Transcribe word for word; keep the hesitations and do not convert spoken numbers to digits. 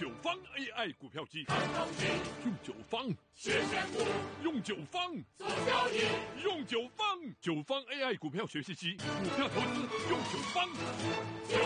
九方 A I 股票机， 看东西， 用九方学选股， 用九方做交易， 用九方九方 A I 股票学习机，股票投资用九方。 九